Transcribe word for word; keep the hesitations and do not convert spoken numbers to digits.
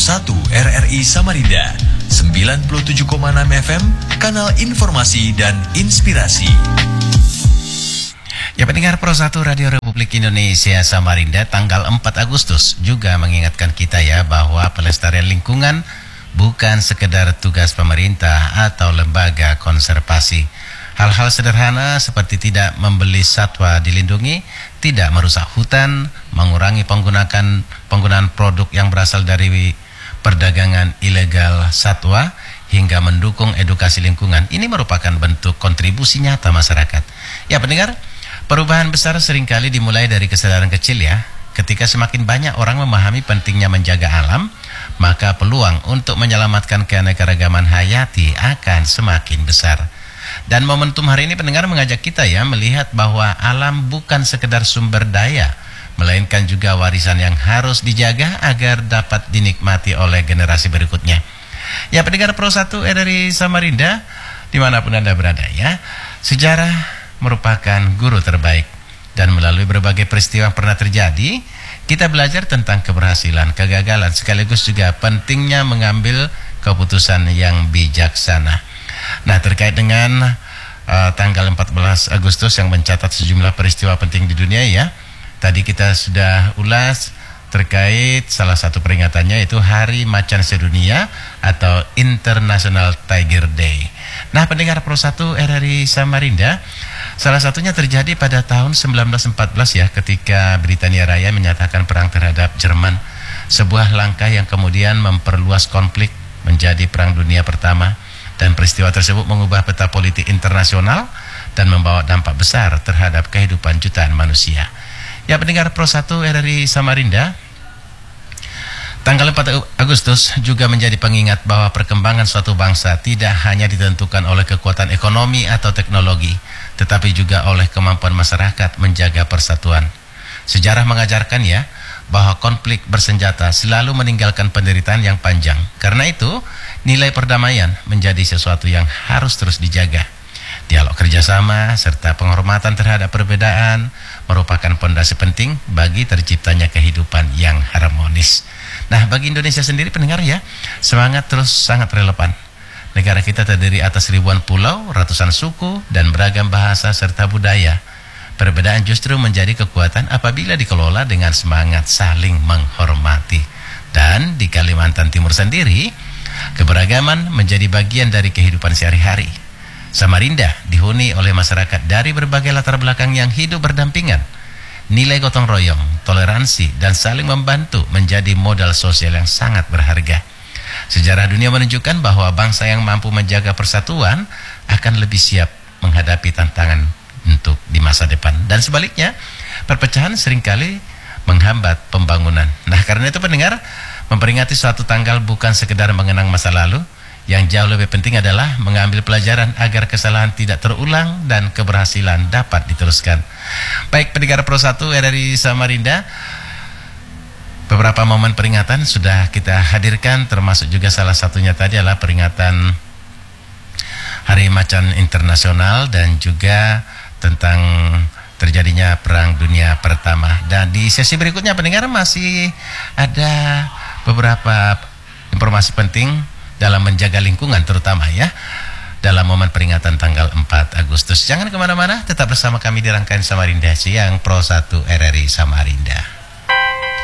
satu R R I Samarinda, sembilan puluh tujuh koma enam F M, kanal informasi dan inspirasi. Ya, pendengar Pro satu Radio Republik Indonesia Samarinda, tanggal empat Agustus juga mengingatkan kita ya bahwa pelestarian lingkungan bukan sekedar tugas pemerintah atau lembaga konservasi. Hal-hal sederhana seperti tidak membeli satwa dilindungi, tidak merusak hutan, mengurangi penggunaan penggunaan produk yang berasal dari perdagangan ilegal satwa, hingga mendukung edukasi lingkungan. Ini merupakan bentuk kontribusi nyata masyarakat. Ya pendengar, perubahan besar seringkali dimulai dari kesadaran kecil ya. Ketika semakin banyak orang memahami pentingnya menjaga alam, maka peluang untuk menyelamatkan keanekaragaman hayati akan semakin besar. Dan momentum hari ini pendengar mengajak kita ya melihat bahwa alam bukan sekedar sumber daya, melainkan juga warisan yang harus dijaga agar dapat dinikmati oleh generasi berikutnya. Ya pendengar Pro satu R R I Samarinda, dimanapun Anda berada ya, sejarah merupakan guru terbaik. Dan melalui berbagai peristiwa yang pernah terjadi, kita belajar tentang keberhasilan, kegagalan, sekaligus juga pentingnya mengambil keputusan yang bijaksana. Nah, terkait dengan uh, tanggal empat belas Agustus yang mencatat sejumlah peristiwa penting di dunia ya, tadi kita sudah ulas terkait salah satu peringatannya, yaitu Hari Macan Sedunia atau International Tiger Day. Nah, pendengar Pro satu R R I Samarinda, salah satunya terjadi pada tahun seribu sembilan ratus empat belas ya, ketika Britania Raya menyatakan perang terhadap Jerman, sebuah langkah yang kemudian memperluas konflik menjadi Perang Dunia Pertama. Dan peristiwa tersebut mengubah peta politik internasional dan membawa dampak besar terhadap kehidupan jutaan manusia. Ya pendengar Pro satu R R I Samarinda, tanggal empat Agustus juga menjadi pengingat bahwa perkembangan suatu bangsa tidak hanya ditentukan oleh kekuatan ekonomi atau teknologi, tetapi juga oleh kemampuan masyarakat menjaga persatuan. Sejarah mengajarkan ya, bahwa konflik bersenjata selalu meninggalkan penderitaan yang panjang. Karena itu, nilai perdamaian menjadi sesuatu yang harus terus dijaga. Dialog kerjasama serta penghormatan terhadap perbedaan merupakan pondasi penting bagi terciptanya kehidupan yang harmonis. Nah, bagi Indonesia sendiri pendengar ya, semangat terus sangat relevan. Negara kita terdiri atas ribuan pulau, ratusan suku, dan beragam bahasa serta budaya. Perbedaan justru menjadi kekuatan apabila dikelola dengan semangat saling menghormati. Dan di Kalimantan Timur sendiri, keberagaman menjadi bagian dari kehidupan sehari-hari. Samarinda dihuni oleh masyarakat dari berbagai latar belakang yang hidup berdampingan. Nilai gotong royong, toleransi, dan saling membantu menjadi modal sosial yang sangat berharga. Sejarah dunia menunjukkan bahwa bangsa yang mampu menjaga persatuan akan lebih siap menghadapi tantangan untuk di masa depan. Dan sebaliknya, perpecahan seringkali menghambat pembangunan. Nah, karena itu pendengar, memperingati suatu tanggal bukan sekedar mengenang masa lalu, yang jauh lebih penting adalah mengambil pelajaran agar kesalahan tidak terulang dan keberhasilan dapat diteruskan. Baik pendengar Pro satu R R I Samarinda, beberapa momen peringatan sudah kita hadirkan, termasuk juga salah satunya tadi adalah peringatan Hari Macan Internasional dan juga tentang terjadinya Perang Dunia Pertama. Dan di sesi berikutnya pendengar masih ada beberapa informasi penting dalam menjaga lingkungan terutama ya, dalam momen peringatan tanggal empat Agustus. Jangan kemana-mana, tetap bersama kami di rangkaian Samarinda Siang Pro satu R R I Samarinda.